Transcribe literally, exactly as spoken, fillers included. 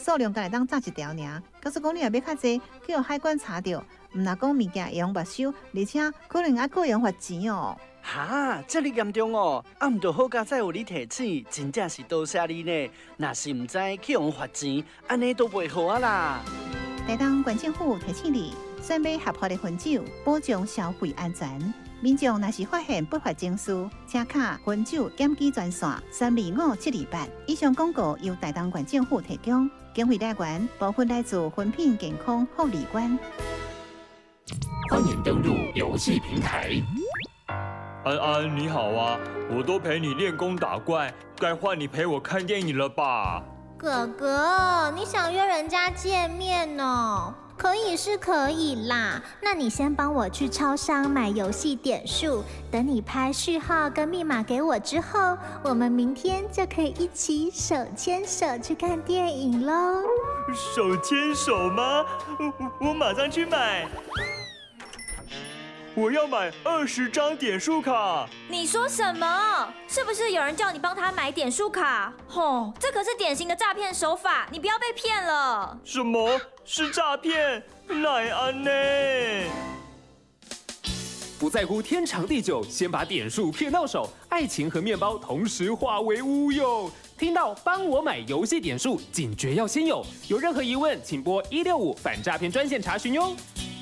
数量才会当炸一条尔。假使讲你若要较济，叫海关查到，毋若讲物件会用没收，而且可能还个用罚钱哦。 哈，这么严重哦！啊，毋着好佳再有你提醒，真正是多谢你呢。若是毋知去用罚钱，安尼都袂好啊啦。 台东县政府提醒你，选买合法的分酒，保障消费安全。民众若是发现不法情事，请卡分酒检举专线三二五七二八。以上广告由台东县政府提供，经费来源部分来自分品健康护理官。 欢迎登入游戏平台。 安安，你好啊！我都陪你练功打怪，该换你陪我看电影了吧？ 哥哥，你想约人家见面哦？可以是可以啦，那你先帮我去超商买游戏点数，等你拍序号跟密码给我之后，我们明天就可以一起手牵手去看电影喽。 手牵手吗？我我马上去买。我要买二十张点数卡。 你说什么？是不是有人叫你帮他买点数卡？吼，这可是典型的诈骗手法，你不要被骗了。 什么是诈骗？奈安呢？ 不在乎天长地久，先把点数骗到手，爱情和面包同时化为乌有。听到帮我买游戏点数，警觉要先有。有任何疑问，请拨一六五反诈骗专线查询哟。